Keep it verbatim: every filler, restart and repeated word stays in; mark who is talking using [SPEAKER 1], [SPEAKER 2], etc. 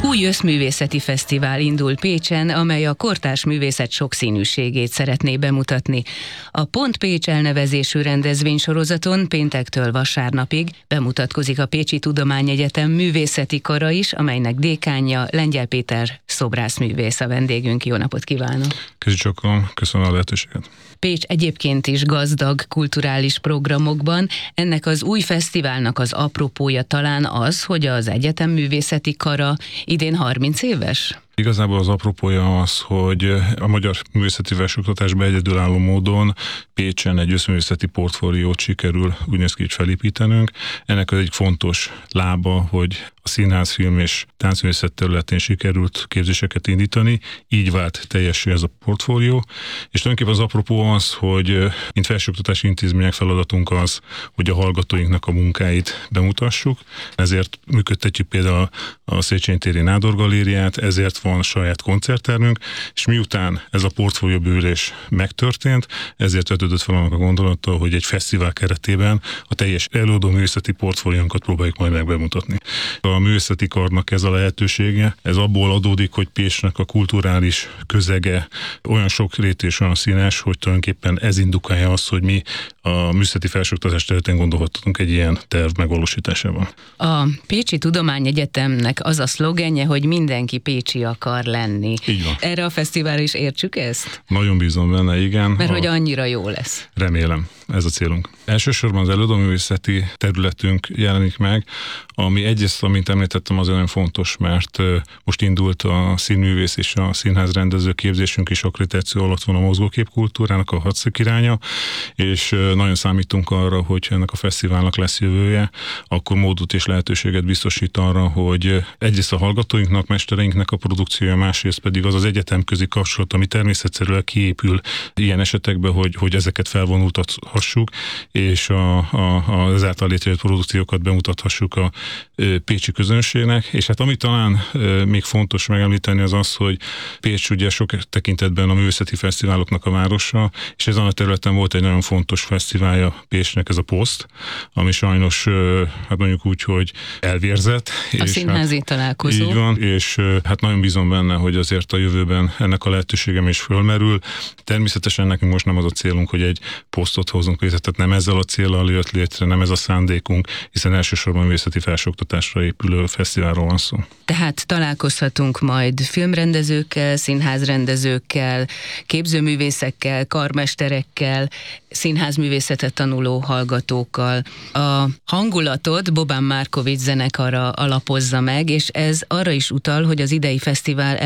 [SPEAKER 1] Új összművészeti fesztivál indul Pécsen, amely a kortárs művészet sokszínűségét szeretné bemutatni. A Pont Pécs elnevezésű rendezvénysorozaton péntektől vasárnapig bemutatkozik a Pécsi Tudományegyetem művészeti kara is, amelynek dékánja Lengyel Péter szobrászművész a vendégünk. Jó napot kívánok!
[SPEAKER 2] Köszönöm, köszönöm a lehetőséget.
[SPEAKER 1] Pécs egyébként is gazdag kulturális programokban. Ennek az új fesztiválnak az apropója talán az, hogy az Egyetem művészeti kara idén harminc éves?
[SPEAKER 2] Igazából az apropója az, hogy a magyar művészeti felsőoktatásban egyedülálló módon Pécsen egy összművészeti portfóliót sikerül úgy néz ki, hogy felépítenünk. Ennek az egy fontos lába, hogy a színház, film és táncművészet területén sikerült képzéseket indítani, így vált teljessé ez a portfólió. És tulajdonképpen az apropó az, hogy mint felsőoktatási intézmények feladatunk az, hogy a hallgatóinknak a munkáit bemutassuk. Ezért működtetjük például a Széchenyi téri Nádor Galériát, ezért van saját koncerttermünk, és miután ez a portfólió bővülés megtörtént, ezért vetődött fel annak a gondolata, hogy egy fesztivál keretében a teljes előadó művészeti portfóliónkat próbáljuk majd megbemutatni. A művészeti karnak ez a lehetősége, ez abból adódik, hogy Pécsnek a kulturális közege olyan sokrétű és olyan színes, hogy tulajdonképpen ez indukálja azt, hogy mi a művészeti felsőoktatás területén gondolhatunk egy ilyen terv megvalósításában.
[SPEAKER 1] A Pécsi Tudományegyetemnek az a szlogenje, hogy mindenki pécsi akar lenni.
[SPEAKER 2] Így van.
[SPEAKER 1] Erre a fesztiválra is értsük ezt?
[SPEAKER 2] Nagyon bízom benne, igen.
[SPEAKER 1] Mert
[SPEAKER 2] a...
[SPEAKER 1] hogy annyira jó lesz.
[SPEAKER 2] Remélem, ez a célunk. Elsősorban az előadóművészeti területünk jelenik meg, ami egyrészt, amint említettem, az olyan fontos, mert most indult a színművész és a színházrendező képzésünk is, akkreditáció alatt van a mozgóképkultúrának a hatszög iránya, és nagyon számítunk arra, hogy ennek a fesztiválnak lesz jövője, akkor módot és lehetőséget biztosít arra, hogy egyrészt a hallgatóinknak, mestereinknek a produkciója, másrészt pedig az az egyetemközi kapcsolat, ami természetszerűen kiépül ilyen esetekben, hogy, hogy ezeket felvonultathassuk, és a, a, az által létrejött produkciókat bemutathassuk a pécsi közönségnek. És hát ami talán még fontos megemlíteni az az, hogy Pécs ugye sok tekintetben a művészeti fesztiváloknak a városa, és ezen a területen volt egy nagyon fontos fesztiválja Pécsnek, ez a Poszt, ami sajnos, hát mondjuk úgy, hogy elvérzett.
[SPEAKER 1] A
[SPEAKER 2] és
[SPEAKER 1] színházi
[SPEAKER 2] hát,
[SPEAKER 1] találkozó.
[SPEAKER 2] Így van, és hát nagyon bízom benne, hogy azért a jövőben ennek a lehetőségem is fölmerül. Természetesen nekünk most nem az a célunk, hogy egy posztot hozunk létre, tehát nem ezzel a céllal jött létre, nem ez a szándékunk, hiszen elsősorban művészeti felsőoktatásra épülő fesztiválról van szó.
[SPEAKER 1] Tehát találkozhatunk majd filmrendezőkkel, színházrendezőkkel, képzőművészekkel, karmesterekkel, színházművészetet tanuló hallgatókkal. A hangulatot Bobán Markovics zenekarra alapozza meg, és ez arra is utal, hogy az idei fesztivál